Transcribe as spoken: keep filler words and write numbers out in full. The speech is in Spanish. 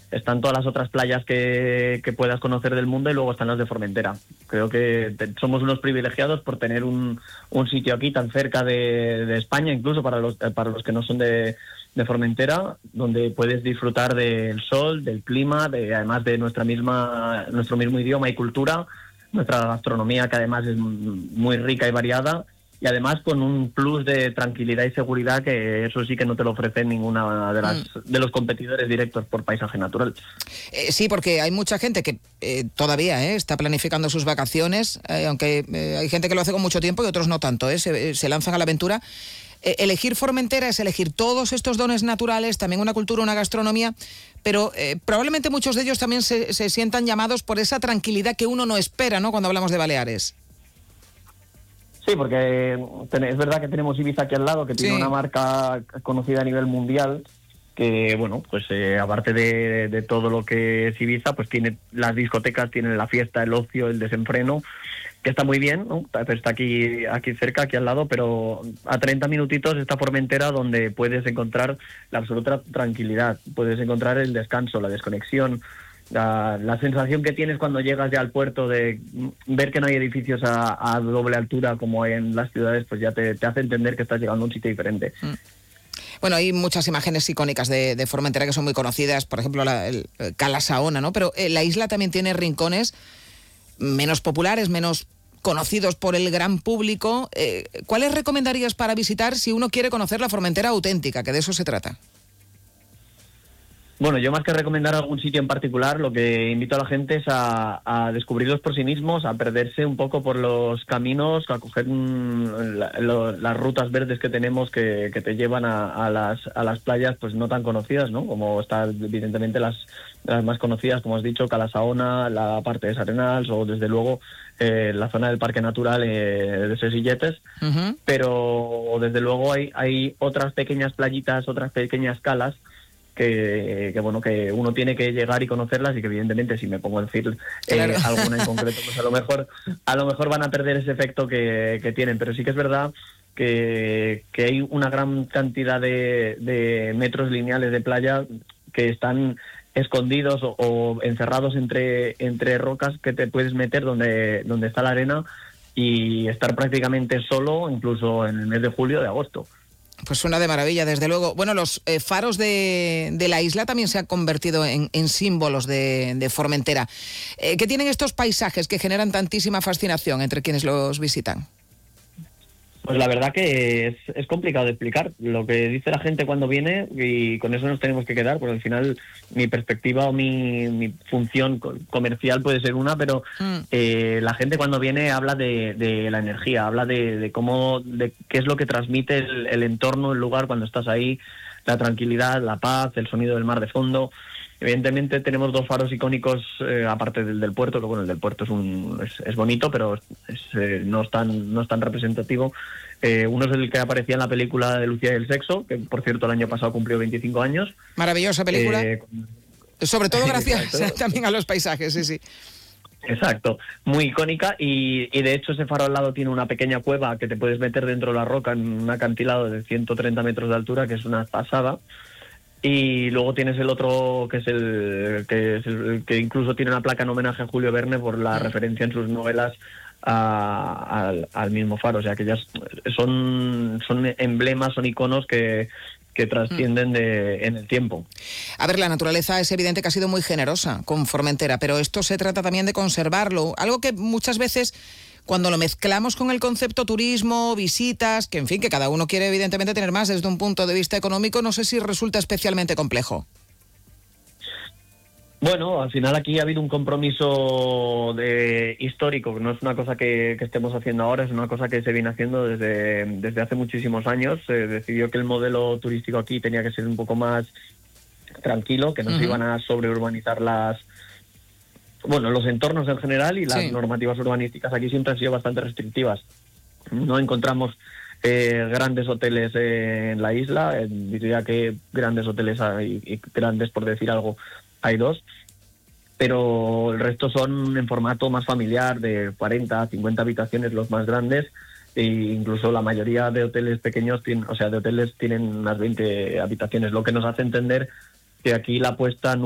están todas las otras playas que, que puedas conocer del mundo y luego están las de Formentera. Creo que te, somos unos privilegiados por tener un, un sitio aquí tan cerca de, de España, incluso para los, para los que no son de, de Formentera, donde puedes disfrutar del sol, del clima, de, además de nuestra misma, nuestro mismo idioma y cultura, nuestra gastronomía, que además es muy rica y variada, y además con un plus de tranquilidad y seguridad que eso sí que no te lo ofrece ninguna de las mm. de los competidores directos por paisaje natural. Eh, sí, porque hay mucha gente que eh, todavía eh, está planificando sus vacaciones, eh, aunque eh, hay gente que lo hace con mucho tiempo y otros no tanto, eh, se, se lanzan a la aventura. Eh, elegir Formentera es elegir todos estos dones naturales, también una cultura, una gastronomía, pero eh, probablemente muchos de ellos también se, se sientan llamados por esa tranquilidad que uno no espera, ¿no?, cuando hablamos de Baleares. Sí, porque es verdad que tenemos Ibiza aquí al lado, que tiene sí. una marca conocida a nivel mundial, que, bueno, pues eh, aparte de, de todo lo que es Ibiza, pues tiene las discotecas, tiene la fiesta, el ocio, el desenfreno, que está muy bien, ¿no? Está aquí, aquí cerca, aquí al lado, pero a treinta minutitos está Formentera, donde puedes encontrar la absoluta tranquilidad, puedes encontrar el descanso, la desconexión. La, la sensación que tienes cuando llegas ya al puerto de ver que no hay edificios a, a doble altura como hay en las ciudades, pues ya te, te hace entender que estás llegando a un sitio diferente. Mm. Bueno, hay muchas imágenes icónicas de, de Formentera que son muy conocidas, por ejemplo, la, el Cala Saona, ¿no? Pero eh, la isla también tiene rincones menos populares, menos conocidos por el gran público. Eh, ¿Cuáles recomendarías para visitar si uno quiere conocer la Formentera auténtica, que de eso se trata? Bueno, yo más que recomendar algún sitio en particular, lo que invito a la gente es a, a descubrirlos por sí mismos, a perderse un poco por los caminos, a coger un, la, lo, las rutas verdes que tenemos que, que te llevan a, a, las, a las playas pues no tan conocidas, ¿no? Como están evidentemente las, las más conocidas, como has dicho, Cala Saona, la parte de Sarenals o desde luego eh, la zona del Parque Natural eh, de Sesilletes, uh-huh. Pero desde luego hay, hay otras pequeñas playitas, otras pequeñas calas Que, que bueno, que uno tiene que llegar y conocerlas y que evidentemente si me pongo a decir eh, claro. alguna en concreto, pues a lo mejor a lo mejor van a perder ese efecto que, que tienen, pero sí que es verdad que, que hay una gran cantidad de, de metros lineales de playa que están escondidos o, o encerrados entre, entre rocas que te puedes meter donde, donde está la arena y estar prácticamente solo incluso en el mes de julio o de agosto. Pues suena de maravilla, desde luego. Bueno, los eh, faros de, de la isla también se han convertido en, en símbolos de, de Formentera. Eh, ¿Qué tienen estos paisajes que generan tantísima fascinación entre quienes los visitan? Pues la verdad que es, es complicado de explicar. Lo que dice la gente cuando viene, y con eso nos tenemos que quedar, porque al final mi perspectiva o mi, mi función comercial puede ser una, pero mm. eh, la gente cuando viene habla de, de la energía, habla de, de cómo, de qué es lo que transmite el, el entorno, el lugar cuando estás ahí, la tranquilidad, la paz, el sonido del mar de fondo. Evidentemente tenemos dos faros icónicos, eh, aparte del del puerto, que bueno, el del puerto es un es, es bonito, pero es, eh, no es tan no es tan representativo. Eh, uno es el que aparecía en la película de Lucía y el sexo, que por cierto el año pasado cumplió veinticinco años. Maravillosa película. Eh, Sobre todo gracias también a los paisajes, sí, sí. Exacto, muy icónica y, y de hecho ese faro al lado tiene una pequeña cueva que te puedes meter dentro de la roca en un acantilado de ciento treinta metros de altura, que es una pasada. Y luego tienes el otro que es el que es el que incluso tiene una placa en homenaje a Julio Verne por la referencia en sus novelas a, al, al mismo faro, o sea que ya son son emblemas, son iconos que que trascienden de, en el tiempo. A ver, la naturaleza es evidente que ha sido muy generosa con Formentera, pero esto se trata también de conservarlo, algo que muchas veces cuando lo mezclamos con el concepto turismo, visitas, que en fin, que cada uno quiere evidentemente tener más desde un punto de vista económico, no sé si resulta especialmente complejo. Bueno, al final aquí ha habido un compromiso de, histórico, no es una cosa que, que estemos haciendo ahora, es una cosa que se viene haciendo desde, desde hace muchísimos años. Se decidió que el modelo turístico aquí tenía que ser un poco más tranquilo, que no uh-huh. se iban a sobreurbanizar las... Bueno, los entornos en general y las sí. normativas urbanísticas aquí siempre han sido bastante restrictivas. No encontramos eh, grandes hoteles eh, en la isla, eh, diría que grandes hoteles hay, y grandes por decir algo, hay dos, pero el resto son en formato más familiar, de cuarenta, cincuenta habitaciones los más grandes, e incluso la mayoría de hoteles pequeños, tienen, o sea, de hoteles tienen unas veinte habitaciones, lo que nos hace entender que aquí la apuesta